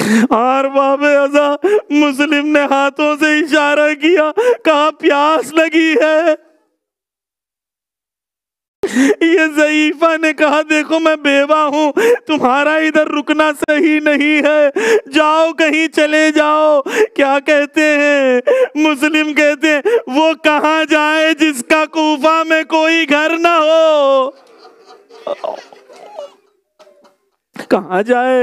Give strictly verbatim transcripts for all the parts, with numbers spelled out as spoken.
اور باب ازا مسلم نے ہاتھوں سے اشارہ کیا، کہا پیاس لگی ہے۔ یہ ضعیفہ نے کہا دیکھو میں بیوہ ہوں، تمہارا ادھر رکنا صحیح نہیں ہے، جاؤ کہیں چلے جاؤ۔ کیا کہتے ہیں مسلم؟ کہتے ہیں وہ کہاں جائے جس کا کوفہ میں کوئی گھر نہ ہو؟ کہاں جائے؟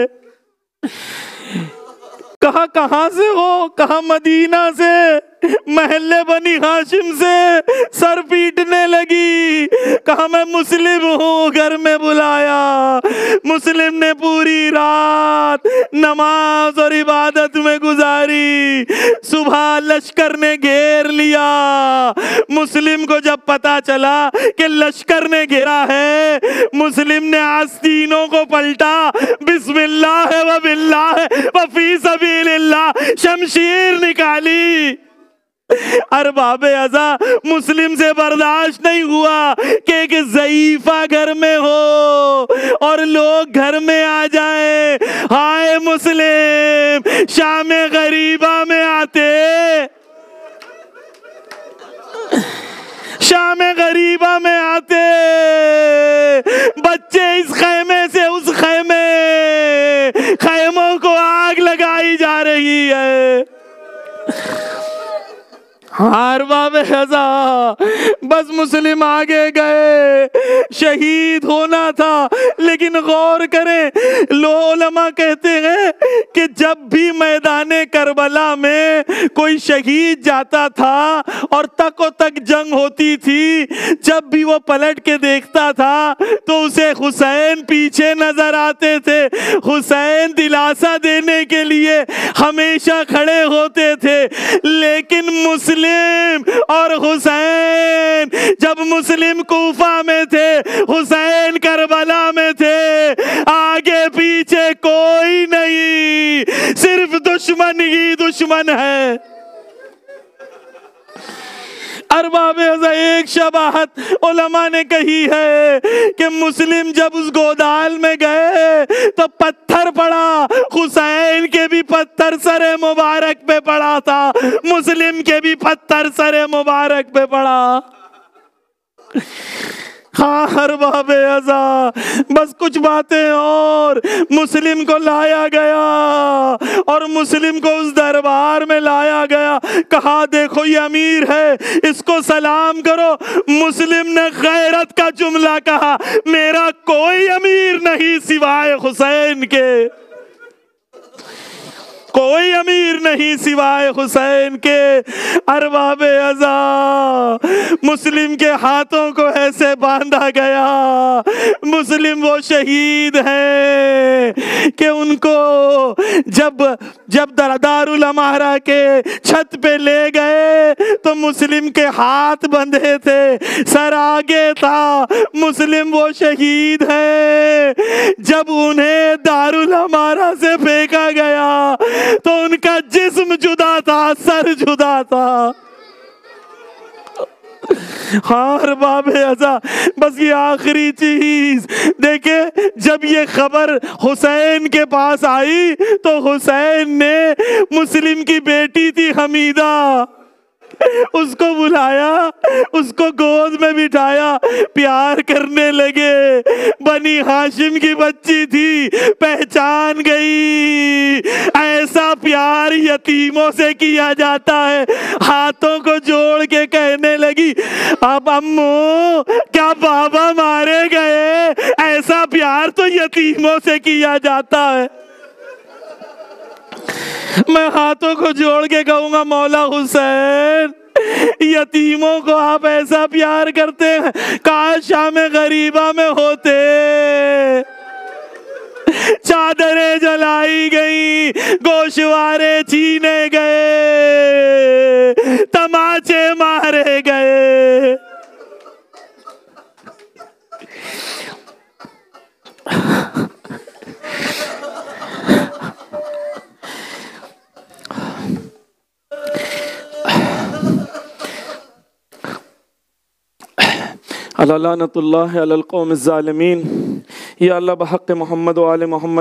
کہا کہاں سے ہو؟ کہا مدینہ سے، محلے بنی ہاشم سے۔ سر پیٹنے لگی، کہا میں مسلم ہوں، گھر میں بلایا۔ مسلم نے پوری رات نماز اور عبادت میں گزاری۔ صبح لشکر نے گھیر لیا۔ مسلم کو جب پتا چلا کہ لشکر نے گھیرا ہے، مسلم نے آستینوں کو پلٹا، بسم اللہ و باللہ و فی سبیل اللہ، شمشیر نکالی۔ ارباب ازا مسلم سے برداشت نہیں ہوا کہ ایک ضعیفہ گھر میں ہو اور لوگ گھر میں آ جائیں۔ ہائے مسلم، شام غریبہ میں آتے، شام غریبہ میں آتے، بچے اس خیمے سے اس خیمے، خیموں کو آگ لگائی جا رہی ہے۔ ارباب ازا بس مسلم آگے گئے، شہید ہونا تھا۔ لیکن غور کریں، لو علماء کہتے ہیں کہ جب بھی میدان کربلا میں کوئی شہید جاتا تھا اور تک و تک جنگ ہوتی تھی، جب بھی وہ پلٹ کے دیکھتا تھا تو اسے حسین پیچھے نظر آتے تھے۔ حسین دلاسا دینے کے لیے ہمیشہ کھڑے ہوتے تھے۔ لیکن مسلم اور حسین، جب مسلم کوفہ میں تھے، حسین کربلا میں تھے، آگے پیچھے کوئی نہیں، صرف دشمن ہی دشمن ہے۔ ارباب ازا ایک شباہت علماء نے کہی ہے کہ مسلم جب اس گودال میں گئے تو پتھر پڑا، حسین کے بھی پتھر سر مبارک پہ پڑا تھا، مسلم کے بھی پتھر سر مبارک پہ پڑا۔ ہاں ارباب ازا بس کچھ باتیں اور، مسلم کو لایا گیا اور مسلم کو اس دربار میں لایا گیا، کہا دیکھو یہ امیر ہے، اس کو سلام کرو۔ مسلم نے غیرت کا جملہ کہا، میرا کوئی امیر نہیں سوائے حسین کے، کوئی امیر نہیں سوائے حسین کے۔ ارباب ازا مسلم کے ہاتھوں کو ایسے باندھا گیا، مسلم وہ شہید ہیں کہ ان کو جب جب دارالامارہ کے چھت پہ لے گئے تو مسلم کے ہاتھ بندھے تھے، سر آگے تھا، مسلم وہ شہید ہیں۔ جب انہیں دارالامارہ سے پھینکا گیا تو ان کا جسم جدا تھا، سر جدا تھا۔ ہاں ارباب ازا بس یہ آخری چیز دیکھیں، جب یہ خبر حسین کے پاس آئی تو حسین نے مسلم کی بیٹی تھی حمیدہ، اس کو بلایا، اس کو گود میں بٹھایا، پیار کرنے لگے۔ بنی ہاشم کی بچی تھی، پہچان گئی۔ ایسا پیار یتیموں سے کیا جاتا ہے۔ ہاتھوں کو جوڑ کے کہنے لگی، اب امو کیا بابا مارے گئے؟ ایسا پیار تو یتیموں سے کیا جاتا ہے۔ میں ہاتھوں کو جوڑ کے کہوں گا مولا حسین، یتیموں کو آپ ایسا پیار کرتے ہیں، کاش شام غریبہ میں ہوتے، چادریں جلائی گئی، گوشوارے چھینے گئے، تماچے مارے گئے۔ اللہ لعنت اللہ علی القوم الظالمین۔ یا اللہ بحق محمد و آل محمد